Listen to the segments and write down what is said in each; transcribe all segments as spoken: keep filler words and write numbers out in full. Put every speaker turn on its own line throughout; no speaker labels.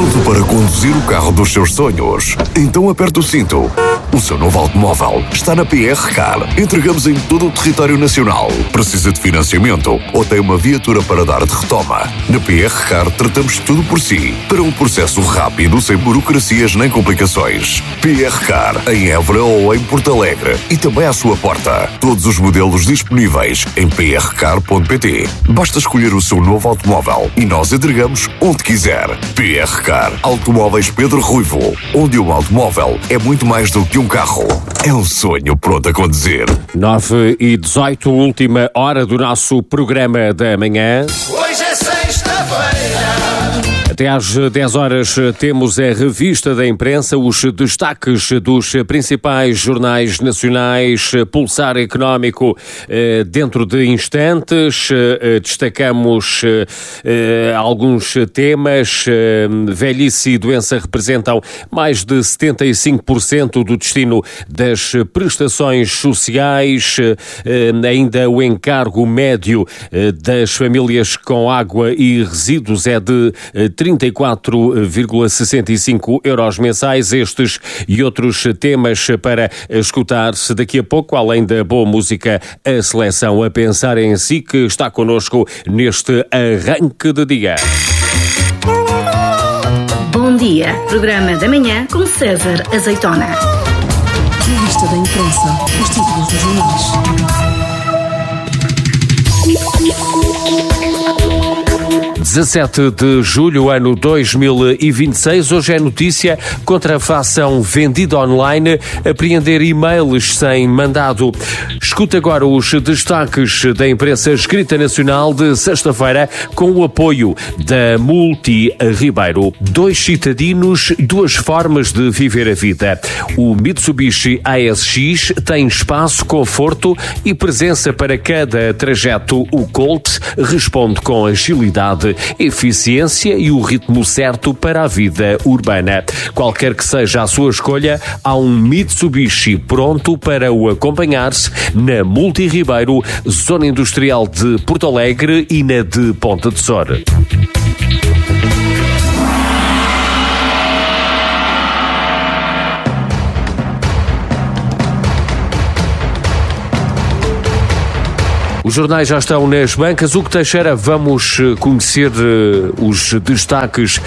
Pronto para conduzir o carro dos seus sonhos? Então aperte o cinto. O seu novo automóvel está na P R Car. Entregamos em todo o território nacional. Precisa de financiamento ou tem uma viatura para dar de retoma? Na P R Car tratamos tudo por si, para um processo rápido, sem burocracias nem complicações. P R Car, em Évora ou em Porto Alegre. E também à sua porta. Todos os modelos disponíveis em p r car ponto p t. Basta escolher o seu novo automóvel e nós entregamos onde quiser. P R Car, Automóveis Pedro Ruivo, onde um automóvel é muito mais do que um carro. É um sonho pronto a conduzir.
nove e dezoito, última hora do nosso programa da manhã.
Hoje é sexta-feira.
Até às dez horas temos a revista da imprensa, os destaques dos principais jornais nacionais, Pulsar Económico. Dentro de instantes destacamos alguns temas. Velhice e doença representam mais de setenta e cinco por cento do destino das prestações sociais. Ainda o encargo médio das famílias com água e resíduos é de trinta e quatro vírgula sessenta e cinco euros mensais. Estes e outros temas para escutar-se daqui a pouco, além da boa música, a seleção a pensar em si, que está connosco neste arranque de dia.
Bom dia, programa da manhã com César Azeitona.
Revista da imprensa, os títulos dos jornais.
dezassete de julho, ano dois mil e vinte e seis. Hoje é notícia: contrafação vendida online, apreender e-mails sem mandado. Escuta agora os destaques da imprensa escrita nacional de sexta-feira, com o apoio da Multi Ribeiro. Dois citadinos, duas formas de viver a vida. O Mitsubishi A S X tem espaço, conforto e presença para cada trajeto. O Colt responde com agilidade, eficiência e o ritmo certo para a vida urbana. Qualquer que seja a sua escolha, há um Mitsubishi pronto para o acompanhar-se na Multi Ribeiro, Zona Industrial de Porto Alegre e na de Ponta de Sor. Os jornais já estão nas bancas. Hugo Teixeira, vamos conhecer os destaques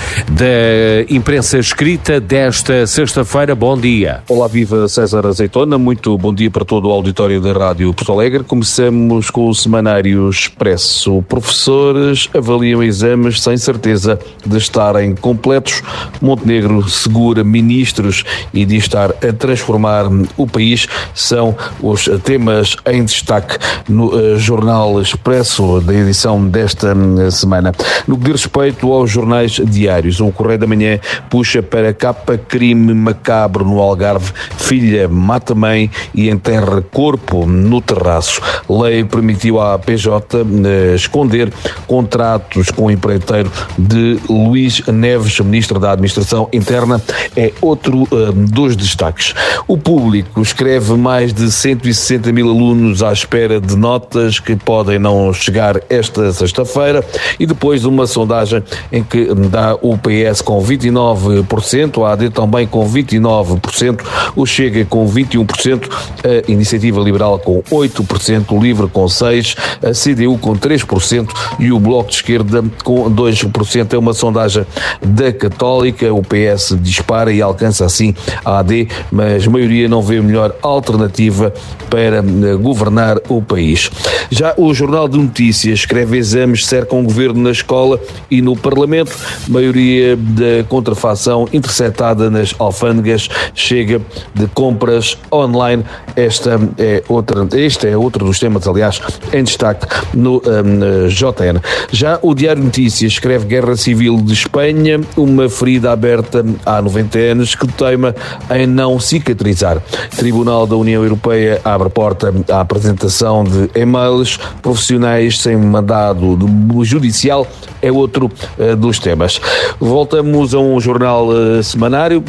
da imprensa escrita desta sexta-feira. Bom dia.
Olá, viva César Azeitona. Muito bom dia para todo o auditório da Rádio Porto Alegre. Começamos com o Semanário Expresso. Professores avaliam exames sem certeza de estarem completos. Montenegro segura ministros e diz estar a transformar o país. São os temas em destaque no uh, Jornal Expresso da edição desta semana. No que diz respeito aos jornais diários, o Correio da Manhã puxa para capa: crime macabro no Algarve, filha mata mãe e enterra corpo no terraço. Lei permitiu à P J uh, esconder contratos com o empreiteiro de Luís Neves, ministro da Administração Interna, é outro uh, dos destaques. O Público escreve: mais de cento e sessenta mil alunos à espera de notas que podem não chegar esta sexta-feira, e depois uma sondagem em que dá o P S com vinte e nove por cento, a A D também com vinte e nove por cento, o Chega com vinte e um por cento, a Iniciativa Liberal com oito por cento, o Livre com seis por cento, a C D U com três por cento e o Bloco de Esquerda com dois por cento. É uma sondagem da Católica. O P S dispara e alcança assim a A D, mas a maioria não vê melhor alternativa para governar o país. Já o Jornal de Notícias escreve: exames cercam o governo na escola e no Parlamento, maioria da contrafação interceptada nas alfândegas, chega de compras online. Esta é outra, este é outro dos temas, aliás, em destaque no um, J N. Já o Diário de Notícias escreve: Guerra Civil de Espanha, uma ferida aberta há noventa anos que teima em não cicatrizar. Tribunal da União Europeia abre porta à apresentação de e-mails. Profissionais sem mandado judicial é outro uh, dos temas. Voltamos a um jornal uh, semanário.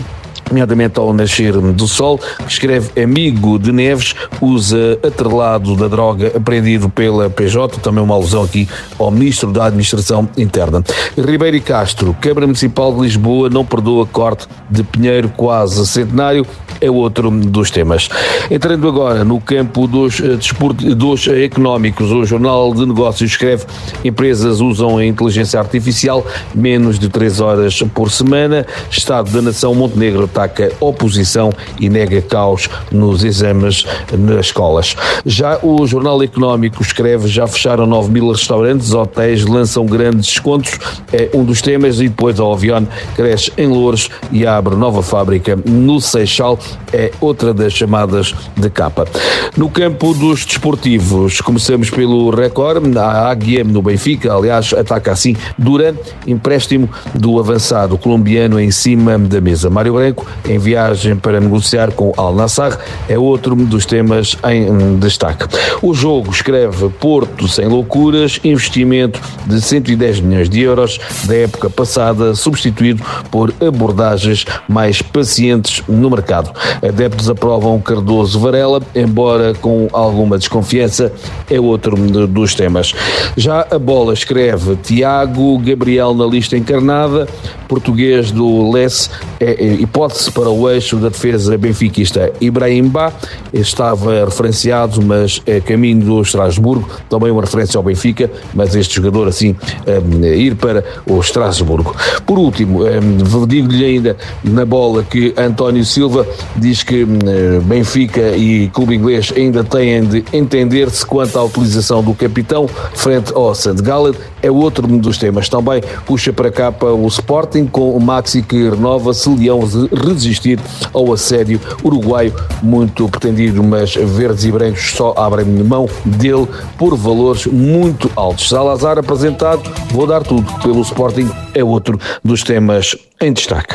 nomeadamente ao nascer do sol, que escreve amigo de Neves, usa atrelado da droga apreendido pela P J, também uma alusão aqui ao Ministro da Administração Interna. Ribeiro e Castro, Câmara Municipal de Lisboa não perdoa corte de Pinheiro quase centenário, é outro dos temas. Entrando agora no campo dos, dos económicos, o Jornal de Negócios escreve: empresas usam a inteligência artificial menos de três horas por semana. Estado da Nação, Montenegro ataca oposição e nega caos nos exames nas escolas. Já o Jornal Económico escreve: já fecharam nove mil restaurantes, hotéis lançam grandes descontos, é um dos temas. E depois a Ovion cresce em Louros e abre nova fábrica no Seixal, é outra das chamadas de capa. No campo dos desportivos, começamos pelo Record. A Águia no Benfica, aliás, ataca assim Duran, empréstimo do avançado colombiano em cima da mesa. Mário Branco, em viagem para negociar com Al Nassr, é outro dos temas em destaque. O Jogo escreve: Porto sem loucuras, investimento de cento e dez milhões de euros da época passada, substituído por abordagens mais pacientes no mercado. Adeptos aprovam Cardoso Varela, embora com alguma desconfiança, é outro dos temas. Já a Bola escreve: Tiago Gabriel na lista encarnada, português do Lesse, é hipótese para o eixo da defesa benfiquista. Ibrahim Ba estava referenciado, mas é caminho do Estrasburgo, também uma referência ao Benfica, mas este jogador assim um, ir para o Estrasburgo. Por último, um, digo-lhe ainda na Bola que António Silva diz que um, Benfica e clube inglês ainda têm de entender-se quanto à utilização do capitão frente ao Saint Gallen, é outro dos temas. Também puxa para cá para o Sporting, com o Maxi que renova se Leão resistir ao assédio uruguaio muito pretendido, mas verdes e brancos só abrem mão dele por valores muito altos. Salazar apresentado, vou dar tudo pelo Sporting, é outro dos temas em destaque.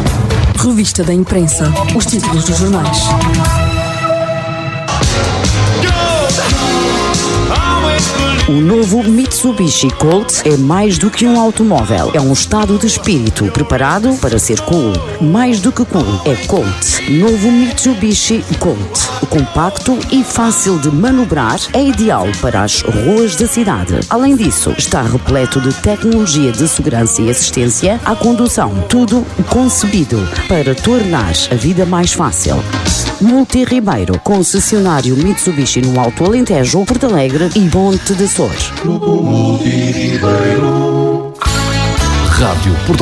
Revista da Imprensa, os títulos dos jornais.
O novo Mitsubishi Colt é mais do que um automóvel. É um estado de espírito preparado para ser cool. Mais do que cool, é Colt. Novo Mitsubishi Colt. Compacto e fácil de manobrar, é ideal para as ruas da cidade. Além disso, está repleto de tecnologia de segurança e assistência à condução. Tudo concebido para tornar a vida mais fácil. Multi Ribeiro, concessionário Mitsubishi no Alto Alentejo, Porto Alegre e Monte de Açores.
Rádio